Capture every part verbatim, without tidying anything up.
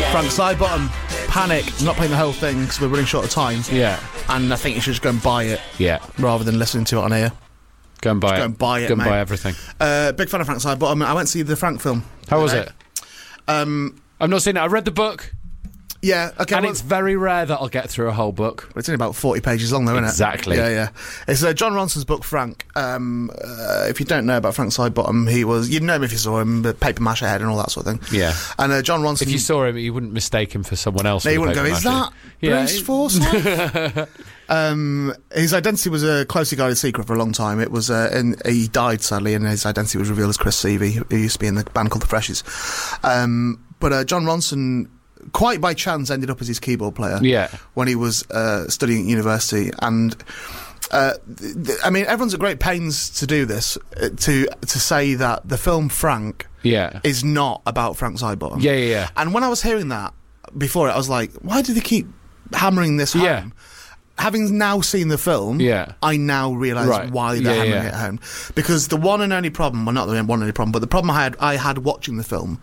Frank Sidebottom, Panic. I'm not playing the whole thing because we're running short of time. Yeah. And I think you should just go and buy it. Yeah. Rather than listening to it on air. Go and buy just it. Go and buy it, Go and mate. buy everything. Uh, big fan of Frank Sidebottom. I went to see the Frank film. How was it? Um, I've not seen it. I read the book. Yeah, okay. And well, it's very rare that I'll get through a whole book. It's only about forty pages long, though, isn't it? Exactly. Yeah, yeah. It's uh, John Ronson's book, Frank. Um, uh, if you don't know about Frank Sidebottom, he was... You'd know him if you saw him, the paper mache head and all that sort of thing. Yeah. And uh, John Ronson... If you saw him, you wouldn't mistake him for someone else. No, you wouldn't go, paper is mache. that Yeah, Bruce it- Forsyth? um, his identity was a closely guarded secret for a long time. It was... Uh, and he died, sadly, and his identity was revealed as Chris Seavey, who used to be in the band called The Freshies. Um, but uh, John Ronson... quite by chance ended up as his keyboard player Yeah. when he was uh, studying at university, and uh, th- th- I mean everyone's at great pains to do this uh, to to say that the film Frank Yeah. is not about Frank Sidebottom. Yeah, yeah, yeah. And when I was hearing that before it, I was like, why do they keep hammering this home? Yeah. Having now seen the film, Yeah. I now realise Right. why they're Yeah, hammering yeah. it home. Because the one and only problem, well not the one and only problem, but the problem I had, I had watching the film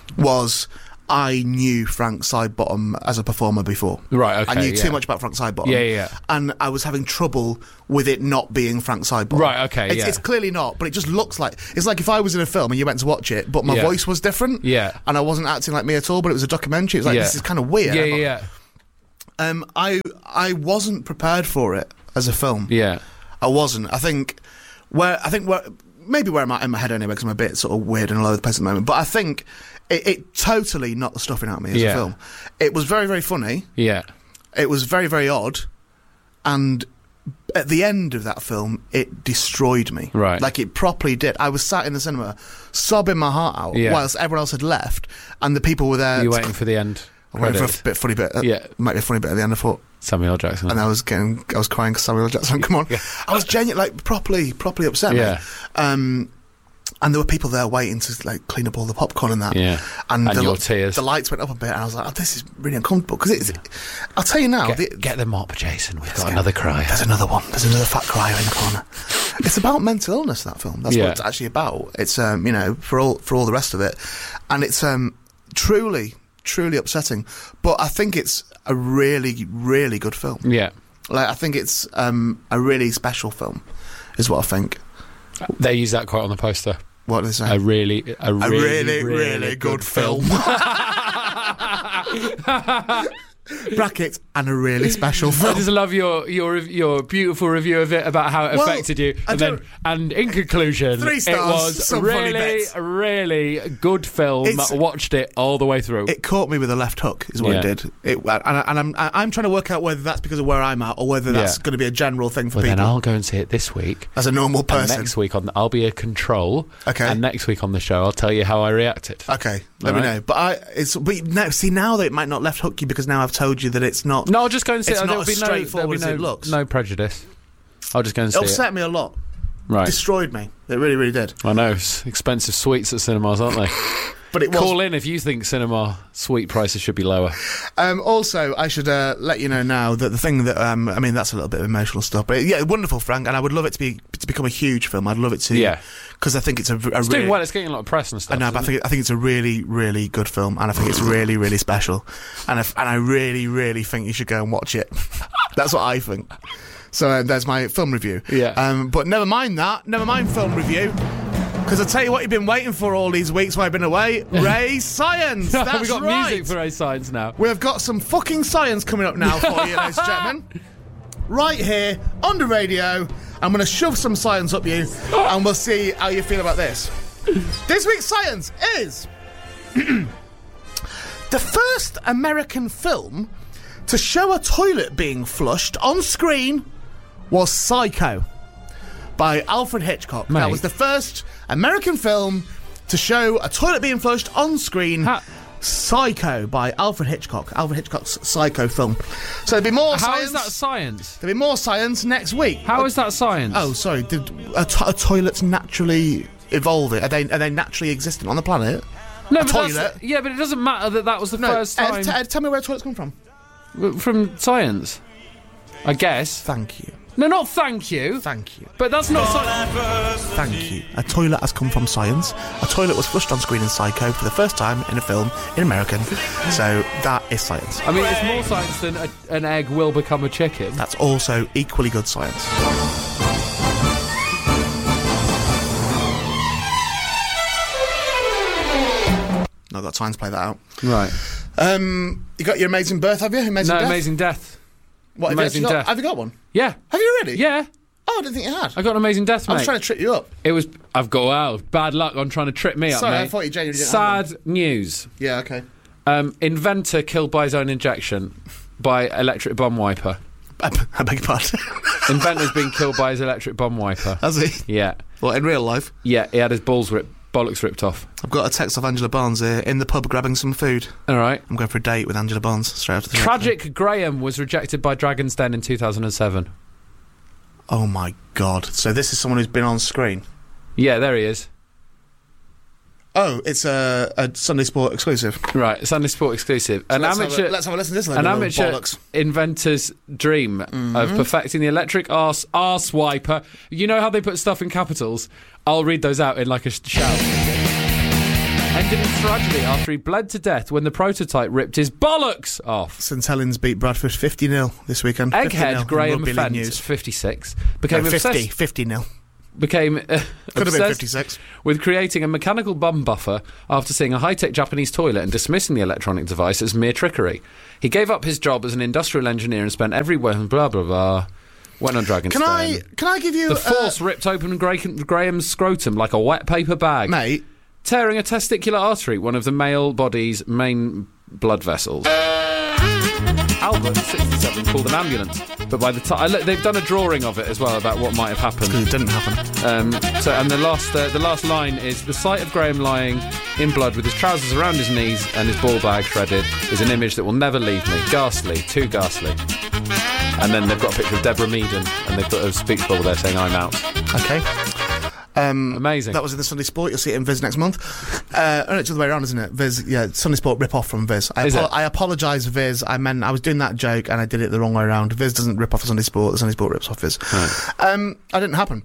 was I knew Frank Sidebottom as a performer before. Right, okay, I knew yeah. too much about Frank Sidebottom. Yeah, yeah, yeah. And I was having trouble with it not being Frank Sidebottom. Right, okay, it's, yeah. It's clearly not, but it just looks like... It's like if I was in a film and you went to watch it, but my Yeah. voice was different. Yeah. And I wasn't acting like me at all, but it was a documentary. It was like, Yeah. this is kind of weird. Yeah, yeah, yeah. Um, I, I wasn't prepared for it as a film. Yeah. I wasn't. I think where I think where maybe where I'm at in my head anyway, because I'm a bit sort of weird and all over the place at the moment. But I think it, it totally knocked the stuffing out of me as Yeah. a film. It was very, very funny. Yeah. It was very, very odd, and at the end of that film, it destroyed me. Right. Like it properly did. I was sat in the cinema, sobbing my heart out, Yeah. whilst everyone else had left, and the people were there. Are you to- waiting for the end? I waited for credits? a bit funny bit. Yeah. Might be a funny bit at the end. I thought. Samuel L. Jackson. And I was getting, I was crying because Samuel L. Jackson, come on. I was genuinely, like, properly, properly upset. Yeah. Mate. Um, and there were people there waiting to, like, clean up all the popcorn and that. Yeah. And, And the, your tears. The lights went up a bit, and I was like, oh, this is really uncomfortable. Because it's, I'll tell you now. Get, the, get the mop, Jason. We've got get- another cry. There's another one. There's another fat crier in the corner. It's about mental illness, that film. That's Yeah. what it's actually about. It's, um, you know, for all, for all the rest of it. And it's um, truly, truly upsetting. But I think it's a really, really good film. Yeah. Like, I think it's um, a really special film, is what I think. They use that quote on the poster. What do they say? A really, a really, a really, really, really good film. Brackets, and a really special I film. just love your your your beautiful review of it about how it Well, affected you, I and then don't- and in conclusion, Three it stars, was some funny really, bits. really good film. It's- Watched it all the way through. It caught me with a left hook, is what Yeah. it did. It, and I, and I'm, I- I'm trying to work out whether that's because of where I'm at, or whether that's Yeah. going to be a general thing for well, people. then I'll go and see it this week. As a normal And person. next week on, the, I'll be a control. Okay. And next week on the show, I'll tell you how I reacted. Okay, let All me right. know. But I, it's but now, see now that it might not left hook you because now I've told you that it's not. No, I'll just go and see It's it. not There'll as be no, there'll straightforward be as no, it looks. no prejudice. I'll just go and see It it. upset me a lot. Right. Destroyed me. It really, really did. I know. It's expensive sweets at cinemas, aren't they? But it was. Call in if you think cinema sweet prices should be lower. Um, also, I should uh, let you know now that the thing that um, I mean, that's a little bit of emotional stuff, but yeah, wonderful, Frank, and I would love it to be to become a huge film. I'd love it to, Yeah. because I think it's a, a It's really, doing well. It's getting a lot of press and stuff. I know, but I isn't think I think it's a really, really good film, and I think it's really, really special, and if, and I really, really think you should go and watch it. That's what I think. So uh, there's my film review. Yeah. Um, but never mind that. Never mind film review. Because I tell you what, you've been waiting for all these weeks while I've been away. Ray Science. it? That's We've got right. music for A Science now. We've got some fucking science coming up now for you, ladies and gentlemen. Right here on the radio. I'm going to shove some science up you, and we'll see how you feel about this. This week's science is the first American film to show a toilet being flushed on screen was Psycho by Alfred Hitchcock. Mate. That was the first American film to show a toilet being flushed on screen. Ha- Psycho by Alfred Hitchcock. Alfred Hitchcock's Psycho film. So there'll be more How science. is that science? There'll be more science next week. How is that science? Oh, sorry. Did a, to- a toilet's naturally evolving? Are they are they naturally existent on the planet? no, a but that's- toilet? Yeah, but it doesn't matter that that was the No. first Ed, time t- Ed, tell me where toilets come from. from science. I guess. Thank you. No, not thank you. Thank you. But that's not science. Thank you. A toilet has come from science. A toilet was flushed on screen in Psycho for the first time in a film in American. So that is science. I mean, it's more science than a, an egg will become a chicken. That's also equally good science. I've got time to play that out. Right. Um, you got your amazing birth, have you? Amazing No, death? amazing death. What, have Amazing you actually got, death. have you got one? Yeah. Have you really? Yeah. Oh, I didn't think you had. I got an amazing death, I mate. was trying to trick you up. It was. I've got wow, bad luck on trying to trip me up, Sorry, mate. I thought you genuinely didn't have Sad news. Yeah, okay. Um, inventor killed by his own injection by electric bomb wiper. I, I beg your pardon. Inventor's been killed by his electric bomb wiper. Has he? Yeah. What, in real life? Yeah, he had his balls ripped, bollocks ripped off. I've got a text off Angela Barnes here, in the pub grabbing some food. All right. I'm going for a date with Angela Barnes straight after the Tragic Graham was rejected by Dragon's Den in two thousand seven. Oh my god. So this is someone who's been on screen? Yeah, there he is. Oh, it's a, a Sunday Sport exclusive. Right, Sunday Sport exclusive. So An let's amateur, Have a, let's have a listen to this. an little amateur bollocks. inventor's dream Mm-hmm. of perfecting the electric arse arse wiper. You know how they put stuff in capitals? I'll read those out in like a sh- shout. Ended in tragedy after he bled to death when the prototype ripped his bollocks off. St Helens beat Bradford fifty nil this weekend. Egghead Graham Fent, Fent, fifty-six, became no, fifty, obsessed. fifty nil. Became uh, Could have been obsessed fifty-six. with creating a mechanical bum buffer after seeing a high-tech Japanese toilet and dismissing the electronic device as mere trickery. He gave up his job as an industrial engineer and spent every week blah blah blah. Went on Dragon's Can Den. I can I give you The uh, force ripped open Gra- Graham's scrotum like a wet paper bag, mate? tearing a testicular artery, one of the male body's main blood vessels. Albert, sixty-seven, called an ambulance, but by the time they've done a drawing of it as well about what might have happened. It didn't happen. Um, so, and the last, uh, the last line is: the sight of Graham lying in blood with his trousers around his knees and his ball bag shredded is an image that will never leave me. Ghastly, too ghastly. And then they've got a picture of Deborah Meaden, and they've got a speech bubble there saying "I'm out." Okay. Um, Amazing. That was in the Sunday Sport. You'll see it in Viz next month. Uh, oh, no, it's the other way around, isn't it? Viz, yeah, Sunday Sport rip off from Viz. I, Is apo- it? I apologise, Viz. I meant I was doing that joke and I did it the wrong way around. Viz doesn't rip off Sunday Sport. The Sunday Sport rips off Viz. Right. Um, that didn't happen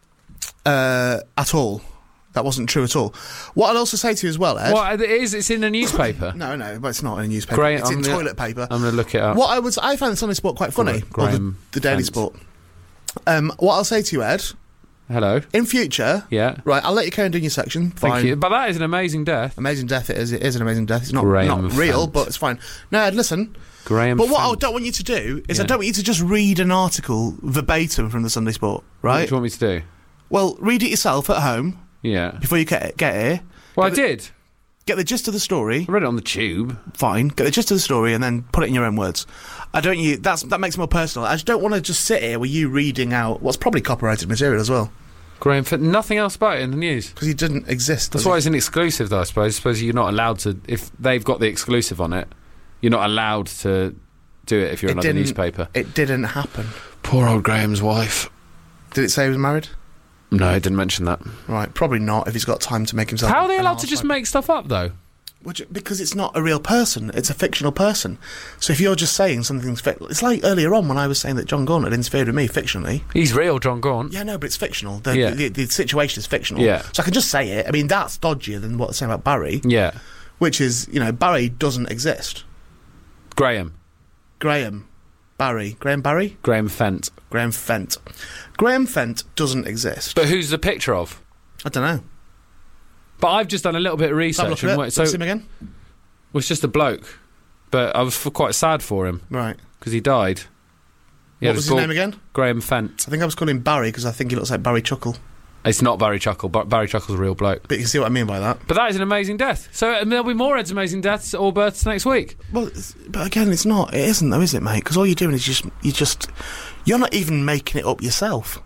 uh, at all. That wasn't true at all. What I'd also say to you as well, Ed. What it is? It's in a newspaper. No, no, but it's not in a newspaper. Great, it's I'm in gonna- toilet paper. I'm going to look it up. What I was, I found the Sunday Sport quite funny. Gra- or the, Graham the Daily Fent. Sport. Um, what I'll say to you, Ed, Hello. in future, Yeah. right, I'll let you carry on doing your section. Fine. Thank you. But that is an amazing death. Amazing death it is. It is an amazing death. It's not, Graham not real, Fent. but it's fine. No, Ed, listen. Graham. But what I Fent. don't want you to do is I Yeah. don't want you to just read an article verbatim from the Sunday Sport, What right? do you want me to do? Well, read it yourself at home Yeah. before you get get here. Well, I Get the- did. Get the gist of the story. I read it on the tube. Fine. Get the gist of the story and then put it in your own words. I don't you. That's that makes it more personal. I just don't want to just sit here with you reading out what's probably copyrighted material as well Graham Fent. Nothing else about it in the news. because he didn't exist. That's does why he? it's an exclusive, though, I suppose. I suppose you're not allowed to... If they've got the exclusive on it, you're not allowed to do it if you're It another didn't- newspaper. It didn't happen. Poor old Graham's wife. Did it say he was married? No, it didn't mention that. Right, probably not. If he's got time to make himself. How are they an allowed to just arsehole. make stuff up, though? Which, because it's not a real person, it's a fictional person. So if you're just saying something's fic- it's like earlier on when I was saying that John Gaunt had interfered with me fictionally. He's real, John Gaunt. Yeah, no, but it's fictional. The, Yeah. the, the, the situation is fictional. Yeah. So I can just say it. I mean, that's dodgier than what they're saying about Barry, Yeah. which is, you know, Barry doesn't exist. Graham. Graham, Barry, Graham Barry, Graham Fent. Graham Fent. Graham Fent doesn't exist. But who's the picture of? I don't know. But I've just done a little bit of Let's have a look research. at And it. wait, so Let's it see him again. was just a bloke. But I was f- quite sad for him Right. because he died. He What had was his bald- name again? Graham Fent. I think I was calling him Barry because I think he looks like Barry Chuckle. It's not Barry Chuckle. Bar- Barry Chuckle's a real bloke. But you can see what I mean by that. But that is an amazing death. So uh, there'll be more Ed's amazing deaths or births next week. Well, it's- but again, it's not. It isn't, though, is it, mate? Because all you're doing is just you just you're not even making it up yourself.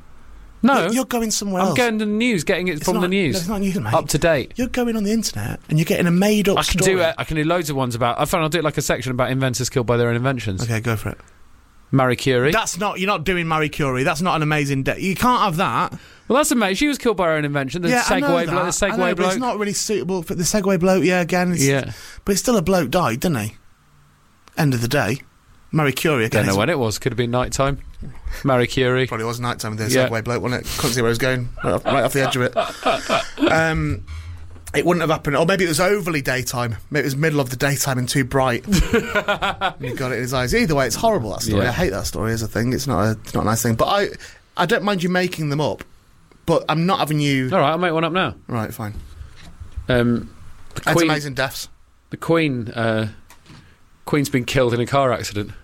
No, You're, you're going somewhere I'm else. getting the news, getting it It's from not- the news, No, it's not news, mate. up to date. You're going on the internet and you're getting a made-up I can story. do it. I can do loads of ones about. I found I'll do it like a section about inventors killed by their own inventions. Okay, go for it. Marie Curie. That's not. You're not doing Marie Curie. That's not an amazing day. You can't have that. well, that's amazing. She was killed by her own invention. The yeah, I know Segway that. bloke. The I Segway know, but bloke. it's not really suitable for the Segway bloke. Yeah, again. It's, Yeah. But it's still a bloke died, didn't he? End of the day. Marie Curie again. Don't know when it was. Could have been night time. Marie Curie. Probably was night time with the Yeah. Segway bloke, wasn't it? Couldn't see where he was going. Right off, right off the edge of it. Um, it wouldn't have happened. Or maybe it was overly daytime. Maybe it was middle of the daytime and too bright. And he got it in his eyes. Either way, it's horrible, that story. Yeah. I hate that story as a thing. It's not a, it's not a nice thing. But I, I don't mind you making them up. But I'm not having you... All right, I'll make one up now. Right, fine. Um, the That's Queen, amazing deaths. the Queen, uh, Queen's been killed in a car accident.